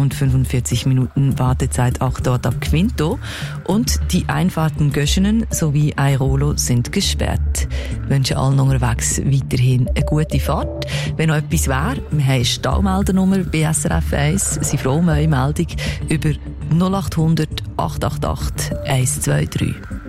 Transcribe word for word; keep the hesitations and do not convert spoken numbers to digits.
und fünfundvierzig Minuten Wartezeit auch dort ab Quinto. Und die Einfahrten Göschenen sowie Airolo sind gesperrt. Ich wünsche allen unterwegs weiterhin eine gute Fahrt. Wenn noch etwas wäre, wir haben eine Staumeldernummer bei S R F eins. Sie freuen mich Meldung über null acht hundert, acht acht acht, eins zwei drei.